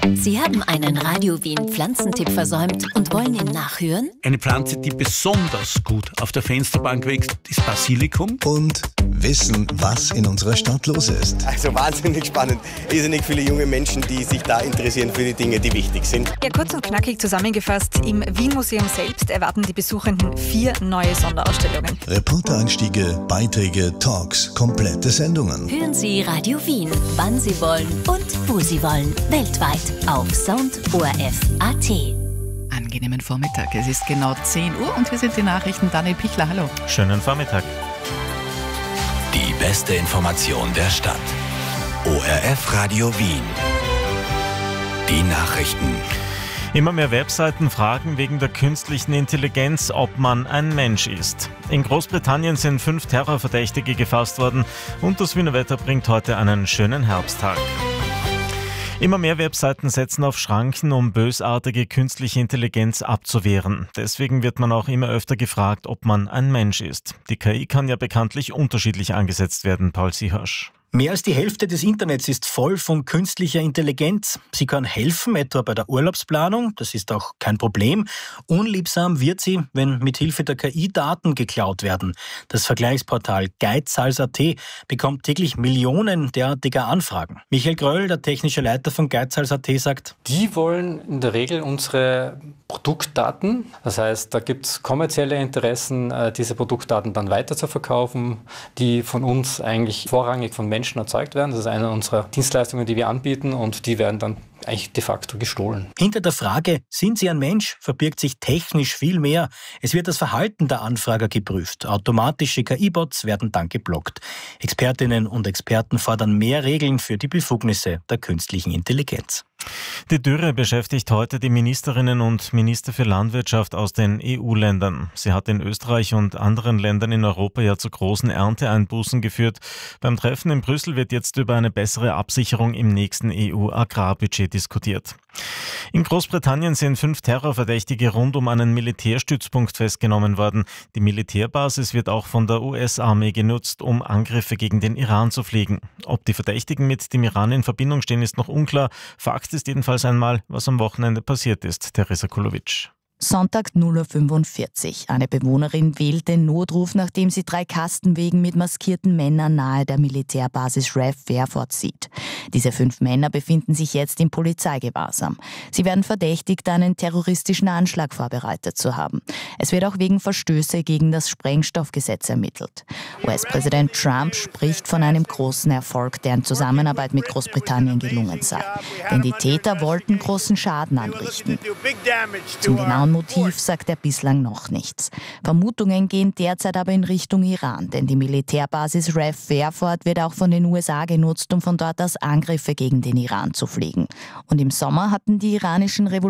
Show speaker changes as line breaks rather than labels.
Sie haben einen Radio Wien Pflanzentipp versäumt und wollen ihn nachhören?
Eine Pflanze, die besonders gut auf der Fensterbank wächst, ist Basilikum.
Und wissen, was in unserer Stadt los ist.
Also wahnsinnig spannend. Irrsinnig viele junge Menschen, die sich da interessieren für die Dinge, die wichtig sind.
Ja, kurz und knackig zusammengefasst, im Wien-Museum selbst erwarten die Besuchenden 4 neue Sonderausstellungen.
Reportereinstiege, Beiträge, Talks, komplette Sendungen.
Hören Sie Radio Wien, wann Sie wollen und wo Sie wollen. Weltweit auf soundorf.at.
Angenehmen Vormittag. Es ist genau 10 Uhr und hier sind die Nachrichten. Daniel Pichler, hallo.
Schönen Vormittag.
Die beste Information der Stadt. ORF Radio Wien. Die Nachrichten.
Immer mehr Webseiten fragen wegen der künstlichen Intelligenz, ob man ein Mensch ist. In Großbritannien sind 5 Terrorverdächtige gefasst worden und das Wiener Wetter bringt heute einen schönen Herbsttag. Immer mehr Webseiten setzen auf Schranken, um bösartige künstliche Intelligenz abzuwehren. Deswegen wird man auch immer öfter gefragt, ob man ein Mensch ist. Die KI kann ja bekanntlich unterschiedlich eingesetzt werden, Paul Siehasch.
Mehr als die Hälfte des Internets ist voll von künstlicher Intelligenz. Sie kann helfen, etwa bei der Urlaubsplanung. Das ist auch kein Problem. Unliebsam wird sie, wenn mithilfe der KI Daten geklaut werden. Das Vergleichsportal Geizhals.at bekommt täglich Millionen derartiger Anfragen. Michael Gröll, der technische Leiter von Geizhals.at, sagt:
Die wollen in der Regel unsere Produktdaten. Das heißt, da gibt es kommerzielle Interessen, diese Produktdaten dann weiter zu verkaufen, die von uns eigentlich vorrangig von Menschen erzeugt werden. Das ist eine unserer Dienstleistungen, die wir anbieten und die werden dann eigentlich de facto gestohlen.
Hinter der Frage, sind Sie ein Mensch, verbirgt sich technisch viel mehr. Es wird das Verhalten der Anfrager geprüft. Automatische KI-Bots werden dann geblockt. Expertinnen und Experten fordern mehr Regeln für die Befugnisse der künstlichen Intelligenz.
Die Dürre beschäftigt heute die Ministerinnen und Minister für Landwirtschaft aus den EU-Ländern. Sie hat in Österreich und anderen Ländern in Europa ja zu großen Ernteeinbußen geführt. Beim Treffen in Brüssel wird jetzt über eine bessere Absicherung im nächsten EU-Agrarbudget diskutiert. In Großbritannien sind 5 Terrorverdächtige rund um einen Militärstützpunkt festgenommen worden. Die Militärbasis wird auch von der US-Armee genutzt, um Angriffe gegen den Iran zu fliegen. Ob die Verdächtigen mit dem Iran in Verbindung stehen, ist noch unklar. Fakt ist jedenfalls einmal, was am Wochenende passiert ist. Theresa Kulovic.
Sonntag 0:45 Uhr. Eine Bewohnerin wählt den Notruf, nachdem sie 3 Kastenwegen mit maskierten Männern nahe der Militärbasis RAF Fairford sieht. Diese 5 Männer befinden sich jetzt im Polizeigewahrsam. Sie werden verdächtigt, einen terroristischen Anschlag vorbereitet zu haben. Es wird auch wegen Verstöße gegen das Sprengstoffgesetz ermittelt. US-Präsident Trump spricht von einem großen Erfolg, der in Zusammenarbeit mit Großbritannien gelungen sei. Denn die Täter wollten großen Schaden anrichten. Zum genauen Motiv sagt er bislang noch nichts. Vermutungen gehen derzeit aber in Richtung Iran, denn die Militärbasis RAF Fairford wird auch von den USA genutzt, um von dort aus Angriffe gegen den Iran zu fliegen. Und im Sommer hatten die iranischen